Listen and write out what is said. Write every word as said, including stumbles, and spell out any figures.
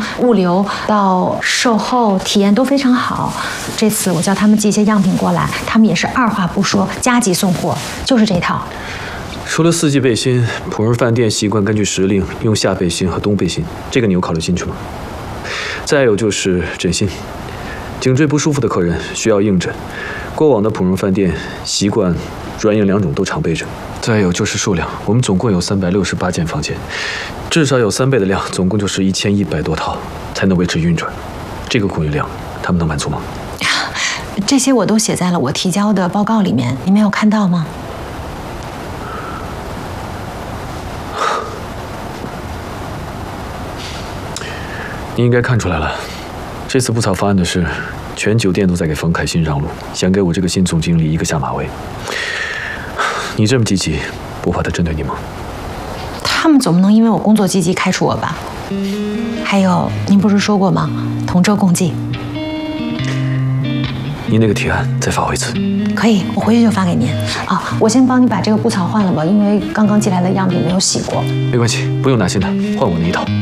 物流到售后体验都非常好。这次我叫他们寄一些样品过来，他们也是二话不说，加急送货，就是这套。 除了四季背心，普润饭店习惯根据时令用夏背心和冬背心，这个你有考虑进去吗？再有就是枕芯，颈椎不舒服的客人需要硬枕，过往的普润饭店习惯软硬两种都常备着。再有就是数量，我们总共有三百六十八间房间，至少有三倍的量，总共就是一千一百多套，才能维持运转。这个供应量，他们能满足吗？ 这些我都写在了我提交的报告里面，你没有看到吗？ 你应该看出来了，这次布草方案的事，全酒店都在给冯凯欣让路，想给我这个新总经理一个下马威。你这么积极，不怕他针对你吗？ 他们总不能因为我工作积极开除我吧？还有，您不是说过吗？同舟共济。 你那个提案再发我一次。 可以，我回去就发给您。啊，我先帮你把这个布草换了吧，因为刚刚寄来的样品没有洗过。 没关系，不用拿新的，换我那一套。